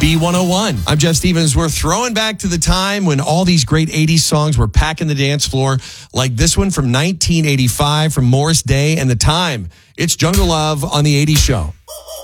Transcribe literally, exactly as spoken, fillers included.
B one oh one. I'm Jeff Stevens. We're throwing back to the time when all these great eighties songs were packing the dance floor, like this one from nineteen eighty-five from Morris Day and the Time. It's Jungle Love on the eighties Show.